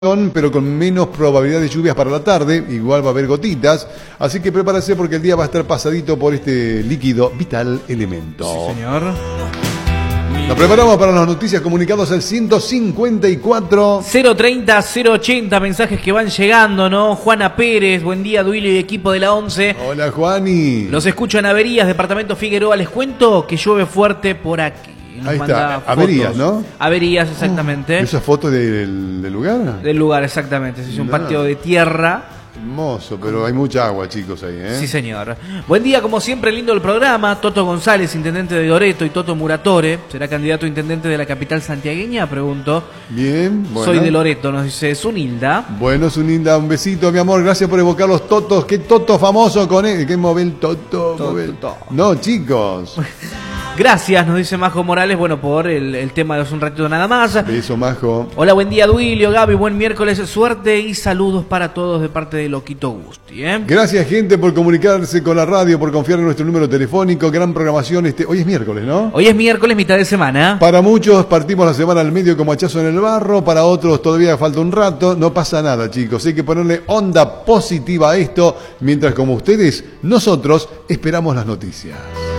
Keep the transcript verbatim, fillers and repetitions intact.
pero con menos probabilidad de lluvias para la tarde, igual va a haber gotitas, así que prepárese porque el día va a estar pasadito por este líquido vital elemento. Sí, señor. Nos preparamos para las noticias, comunicados al ciento cincuenta y cuatro. cero treinta, cero ochenta, mensajes que van llegando, ¿no? Juana Pérez, buen día, Duilio y equipo de la once. Hola, Juani. Los escucho en Averías, departamento Figueroa. Les cuento que llueve fuerte por aquí. Nos Ahí manda está, Averías, ¿no? Averías, exactamente. ¿Esa foto del, del lugar? Del lugar, exactamente. Es un No. patio de tierra. Hermoso, pero hay mucha agua, chicos, ahí, ¿eh? Sí, señor. Buen día, como siempre, lindo el programa. Toto González, intendente de Loreto, y Toto Muratore, ¿será candidato a intendente de la capital santiagueña? Pregunto. Bien, bueno. Soy de Loreto, nos dice Zunilda. Bueno, Zunilda, un besito, mi amor. Gracias por evocar los totos. ¿Qué toto famoso con él? ¿Qué move el toto? Toto. Move el- No, chicos. Gracias, nos dice Majo Morales, bueno, por el, el tema de hace un ratito nada más. Beso, majo. Hola, buen día, Duilio, Gaby, buen miércoles, suerte y saludos para todos de parte de Loquito Gusti, ¿eh? Gracias, gente, por comunicarse con la radio, por confiar en nuestro número telefónico. Gran programación. Este... Hoy es miércoles, ¿no? Hoy es miércoles, mitad de semana. Para muchos partimos la semana al medio como hachazo en el barro, para otros todavía falta un rato, no pasa nada, chicos, hay que ponerle onda positiva a esto, mientras como ustedes, nosotros esperamos las noticias.